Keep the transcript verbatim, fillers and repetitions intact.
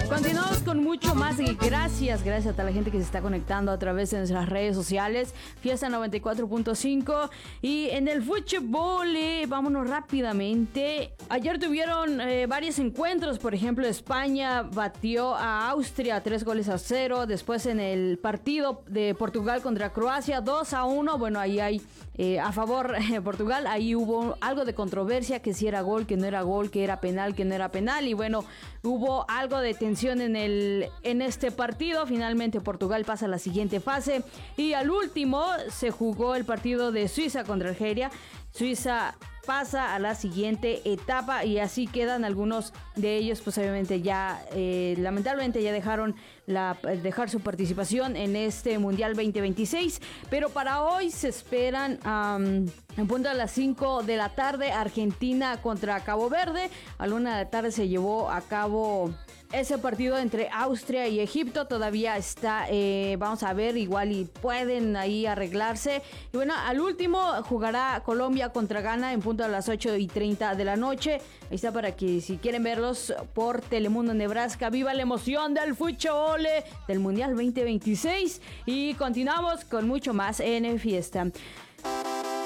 Continuamos con mucho más y gracias, gracias a toda la gente que se está conectando a través de nuestras redes sociales. Fiesta noventa y cuatro punto cinco y en el fútbol, eh, vámonos rápidamente. Ayer tuvieron eh, varios encuentros, por ejemplo, España batió a Austria tres goles a cero. Después en el partido de Portugal contra Croacia dos a uno. Bueno, ahí hay eh, a favor de Portugal. Ahí hubo algo de controversia, que si era gol, que no era gol, que era penal, que no era penal. Y bueno, hubo algo de tensión en el en este partido. Finalmente Portugal pasa a la siguiente fase y al último se jugó el partido de Suiza contra Argelia. Suiza pasa a la siguiente etapa y así quedan algunos de ellos, pues obviamente ya eh, lamentablemente ya dejaron la, dejar su participación en este Mundial veinte veintiséis, pero para hoy se esperan um, en punto a las cinco de la tarde Argentina contra Cabo Verde. A la una de la tarde se llevó a cabo ese partido entre Austria y Egipto. Todavía está, eh, vamos a ver, igual y pueden ahí arreglarse. Y bueno, al último jugará Colombia contra Ghana en punto a las ocho y treinta de la noche. Ahí está para que si quieren verlos por Telemundo Nebraska. Viva la emoción del fútbol del Mundial veinte veintiséis. Y continuamos con mucho más en Fiesta.